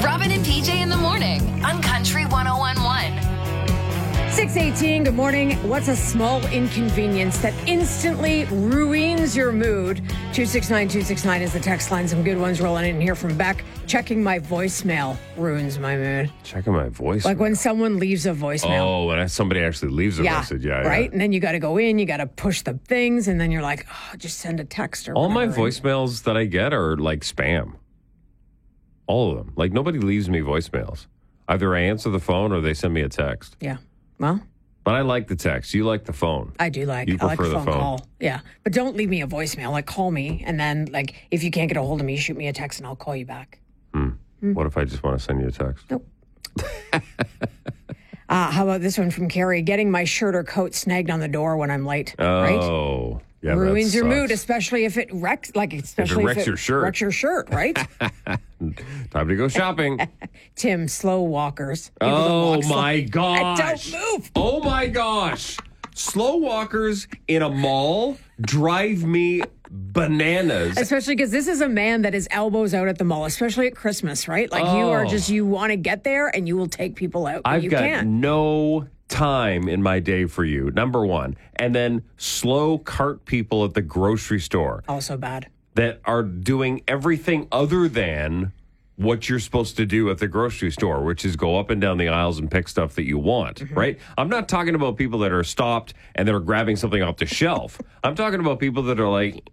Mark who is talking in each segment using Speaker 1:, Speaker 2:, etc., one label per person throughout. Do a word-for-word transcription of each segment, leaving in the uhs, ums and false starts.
Speaker 1: Robin and P J in the morning on Country one oh one point one.
Speaker 2: six eighteen, good morning. What's a small inconvenience that instantly ruins your mood? two six nine two six nine is the text line. Some good ones rolling in here from Beck. Checking my voicemail ruins my mood.
Speaker 3: Checking my voicemail?
Speaker 2: Like when someone leaves a voicemail.
Speaker 3: Oh, when somebody actually leaves a
Speaker 2: yeah,
Speaker 3: message. Yeah,
Speaker 2: right?
Speaker 3: yeah.
Speaker 2: And then you got to go in, you got to push the things, and then you're like, oh, just send a text or
Speaker 3: All
Speaker 2: whatever.
Speaker 3: my voicemails that I get are like spam. All of them. Like nobody leaves me voicemails. Either I answer the phone or they send me a text.
Speaker 2: Yeah. Well,
Speaker 3: But I like the text. You like the phone.
Speaker 2: I do like,
Speaker 3: You
Speaker 2: I like
Speaker 3: prefer
Speaker 2: the
Speaker 3: the
Speaker 2: phone,
Speaker 3: phone.
Speaker 2: call. Yeah. But don't leave me a voicemail. Like, call me. And then, like, if you can't get a hold of me, shoot me a text and I'll call you back.
Speaker 3: Hmm. What if I just want to send you a text?
Speaker 2: Nope. uh, how about this one from Carrie? Getting my shirt or coat snagged on the door when I'm late. Right?
Speaker 3: Oh, yeah.
Speaker 2: Ruins
Speaker 3: that
Speaker 2: your
Speaker 3: sucks.
Speaker 2: mood, especially if it wrecks, like, especially
Speaker 3: wrecks
Speaker 2: if it
Speaker 3: your shirt.
Speaker 2: wrecks your shirt, right?
Speaker 3: Time to go shopping.
Speaker 2: Tim, slow walkers. People that
Speaker 3: Oh
Speaker 2: walk slow-
Speaker 3: my gosh.
Speaker 2: Don't move.
Speaker 3: Oh my gosh. Slow walkers in a mall drive me bananas.
Speaker 2: Especially because this is a man that is elbows out at the mall, especially at Christmas, right? Like you are
Speaker 3: Oh.
Speaker 2: just, you want to get there and you will take people out. But
Speaker 3: I've
Speaker 2: you
Speaker 3: got
Speaker 2: can't.
Speaker 3: no time in my day for you, number one. And then slow cart people at the grocery store
Speaker 2: Also bad.
Speaker 3: that are doing everything other than what you're supposed to do at the grocery store, which is go up and down the aisles and pick stuff that you want,
Speaker 2: Mm-hmm.
Speaker 3: right? I'm not talking about people that are stopped and they're grabbing something off the shelf. I'm talking about people that are like,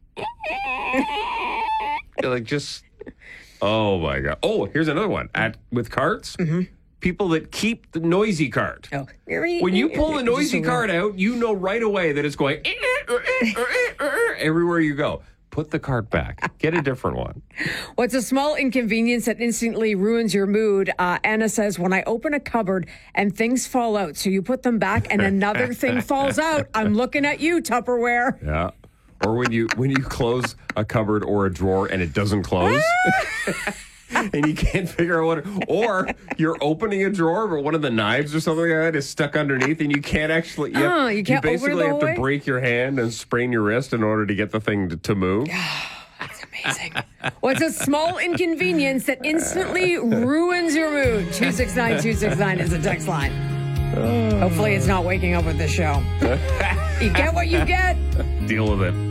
Speaker 3: like just, oh my God. Oh, here's another one. At with carts, people that keep the noisy cart.
Speaker 2: Oh.
Speaker 3: When you pull the noisy
Speaker 2: Just a
Speaker 3: cart out, you know right away that it's going everywhere you go. Put the cart back. Get a different one.
Speaker 2: What's a small inconvenience that instantly ruins your mood? Uh, Anna says, when I open a cupboard and things fall out, so you put them back and another thing falls out, I'm looking at you, Tupperware.
Speaker 3: Yeah. Or when you when you close a cupboard or a drawer and it doesn't close. And you can't figure out what, or you're opening a drawer, but one of the knives or something like that is stuck underneath, and you can't actually. You,
Speaker 2: Oh,
Speaker 3: have-
Speaker 2: you can't open it
Speaker 3: basically
Speaker 2: the
Speaker 3: have
Speaker 2: whole
Speaker 3: to
Speaker 2: way?
Speaker 3: break your hand and sprain your wrist in order to get the thing to, to move.
Speaker 2: That's amazing. What's a small inconvenience that instantly ruins your mood? two six nine two six nine is the text line. Hopefully it's not waking up with this show. You get what you get.
Speaker 3: Deal with it.